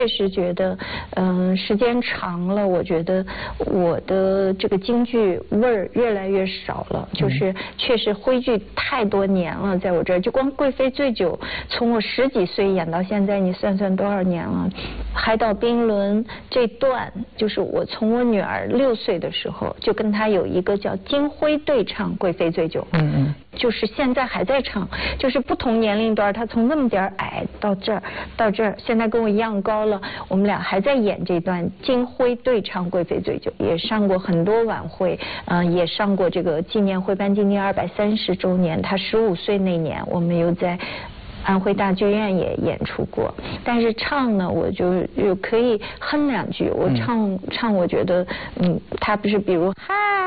确实觉得，时间长了，我觉得我的这个京剧味儿越来越少了。就是确实徽剧太多年了，在我这儿，就光《贵妃醉酒》，从我10几岁演到现在，你算算多少年了？海岛冰轮这段，就是我从我女儿6岁的时候，就跟她有一个叫金辉对唱《贵妃醉酒》。就是现在还在唱，就是不同年龄段，她从那么点儿矮到这儿，现在跟我一样高了。我们俩还在演这段金辉对唱《贵妃醉酒》，也上过很多晚会，也上过这个纪念徽班进京230周年，她15岁那年，我们又在安徽大剧院也演出过。但是唱呢，我就可以哼2句。我唱，我觉得，他不是比如嗨。